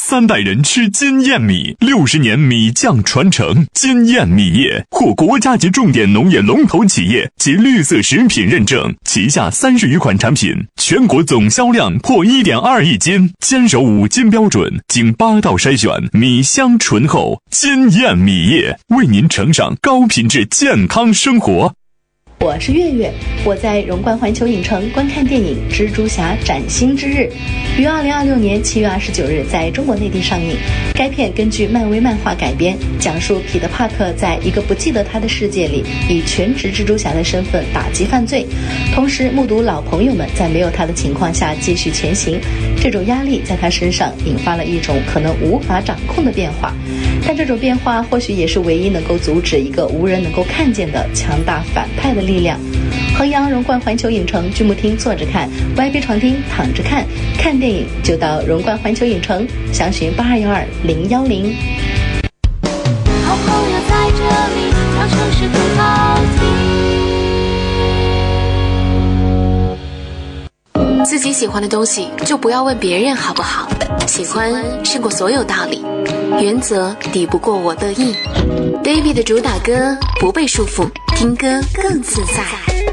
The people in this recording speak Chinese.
3代人吃金燕米，60年米酱传承。金燕米业获国家级重点农业龙头企业及绿色食品认证，旗下30余款产品，全国总销量破1.2亿斤，坚守5金标准，经8道筛选，米香醇厚。金燕米业为您呈上高品质健康生活。 我是月月，我在荣冠环球影城观看电影《蜘蛛侠：崭新之日》，于2026年7月29日在中国内地上映。该片根据漫威漫画改编，讲述彼得·帕克在一个不记得他的世界里，以全职蜘蛛侠的身份打击犯罪，同时目睹老朋友们在没有他的情况下继续前行。这种压力在他身上引发了一种可能无法掌控的变化，但这种变化或许也是唯一能够阻止一个无人能够看见的强大反派的力量。衡阳荣冠环球影城剧目厅坐着看， VIP 床厅躺着看，看电影就到荣冠环球影城，详询8212-010。 好朋友在这里，让城市更好听。 自己喜欢的东西就不要问别人好不好，喜欢胜过所有道理，原则抵不过我乐意。 Baby 的主打歌，不被束缚，听歌更自在。